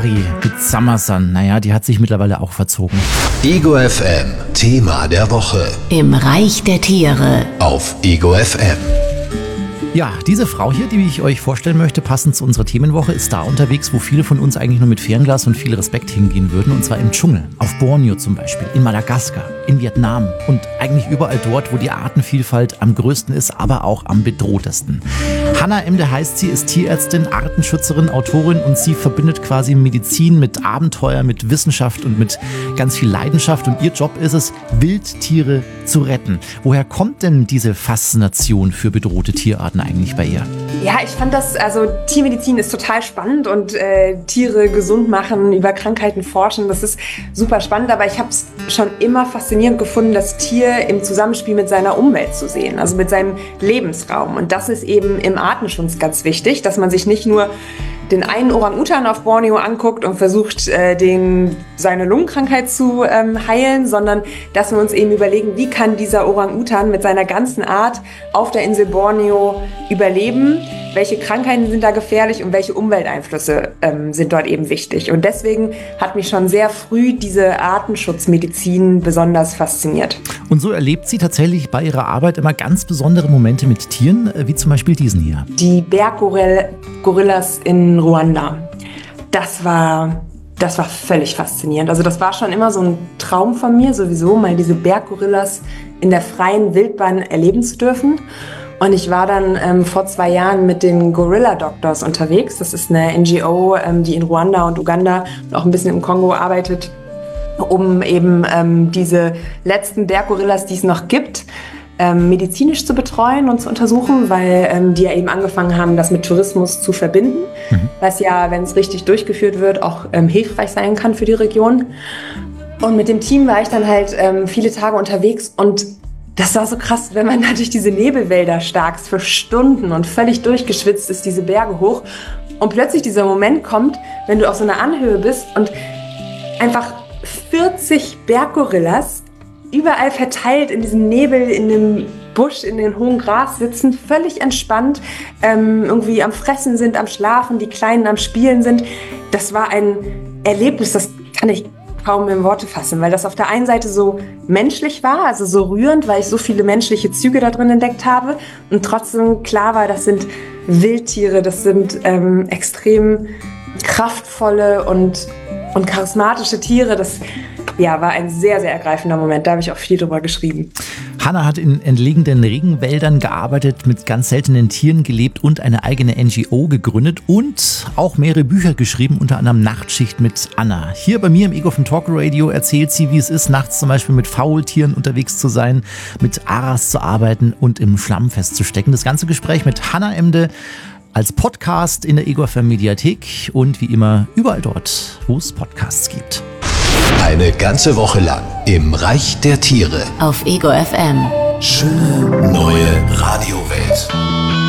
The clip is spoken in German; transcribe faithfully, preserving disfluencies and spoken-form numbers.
Ari mit Summer Sun. Naja, die hat sich mittlerweile auch verzogen. Ego F M, Thema der Woche. Im Reich der Tiere. Auf Ego F M. Ja, diese Frau hier, die ich euch vorstellen möchte, passend zu unserer Themenwoche, ist da unterwegs, wo viele von uns eigentlich nur mit Fernglas und viel Respekt hingehen würden. Und zwar im Dschungel, auf Borneo zum Beispiel, in Madagaskar, in Vietnam und eigentlich überall dort, wo die Artenvielfalt am größten ist, aber auch am bedrohtesten. Hannah Emde heißt sie, ist Tierärztin, Artenschützerin, Autorin und sie verbindet quasi Medizin mit Abenteuer, mit Wissenschaft und mit ganz viel Leidenschaft. Und ihr Job ist es, Wildtiere zu retten. Woher kommt denn diese Faszination für bedrohte Tierarten eigentlich bei ihr? Ja, ich fand das, also Tiermedizin ist total spannend und äh, Tiere gesund machen, über Krankheiten forschen, das ist super spannend, aber ich habe es schon immer faszinierend gefunden, das Tier im Zusammenspiel mit seiner Umwelt zu sehen, also mit seinem Lebensraum. Und das ist eben im Artenschutz ganz wichtig, dass man sich nicht nur den einen Orang-Utan auf Borneo anguckt und versucht, äh, den, seine Lungenkrankheit zu ähm, heilen, sondern dass wir uns eben überlegen, wie kann dieser Orang-Utan mit seiner ganzen Art auf der Insel Borneo überleben, welche Krankheiten sind da gefährlich und welche Umwelteinflüsse ähm, sind dort eben wichtig. Und deswegen hat mich schon sehr früh diese Artenschutzmedizin besonders fasziniert. Und so erlebt sie tatsächlich bei ihrer Arbeit immer ganz besondere Momente mit Tieren, wie zum Beispiel diesen hier. Die Berggorillas in Ruanda, das war, das war völlig faszinierend. Also das war schon immer so ein Traum von mir, sowieso mal diese Berggorillas in der freien Wildbahn erleben zu dürfen. Und ich war dann ähm, vor zwei Jahren mit den Gorilla Doctors unterwegs. Das ist eine N G O, ähm, die in Ruanda und Uganda und auch ein bisschen im Kongo arbeitet, um eben ähm, diese letzten Berggorillas, die es noch gibt, ähm, medizinisch zu betreuen und zu untersuchen, weil ähm, die ja eben angefangen haben, das mit Tourismus zu verbinden, mhm. was ja, wenn es richtig durchgeführt wird, auch ähm, hilfreich sein kann für die Region. Und mit dem Team war ich dann halt ähm, viele Tage unterwegs und das war so krass, wenn man da durch diese Nebelwälder starkst für Stunden und völlig durchgeschwitzt ist, diese Berge hoch und plötzlich dieser Moment kommt, wenn du auf so einer Anhöhe bist und einfach vierzig Berggorillas überall verteilt in diesem Nebel, in dem Busch, in den hohen Gras sitzen, völlig entspannt, ähm, irgendwie am Fressen sind, am Schlafen, die Kleinen am Spielen sind. Das war ein Erlebnis, das kann ich kaum in Worte fassen, weil das auf der einen Seite so menschlich war, also so rührend, weil ich so viele menschliche Züge da drin entdeckt habe und trotzdem klar war, das sind Wildtiere, das sind ähm, extrem kraftvolle und, und charismatische Tiere. Das ja, war ein sehr, sehr ergreifender Moment. Da habe ich auch viel drüber geschrieben. Hannah hat in entlegenen Regenwäldern gearbeitet, mit ganz seltenen Tieren gelebt und eine eigene N G O gegründet und auch mehrere Bücher geschrieben, unter anderem Nachtschicht mit Anna. Hier bei mir im Ego vom Talk Radio erzählt sie, wie es ist, nachts zum Beispiel mit Faultieren unterwegs zu sein, mit Aras zu arbeiten und im Schlamm festzustecken. Das ganze Gespräch mit Hannah Emde als Podcast in der Ego F M Mediathek und wie immer überall dort, wo es Podcasts gibt. Eine ganze Woche lang im Reich der Tiere. Auf Ego F M. Schöne neue Radiowelt.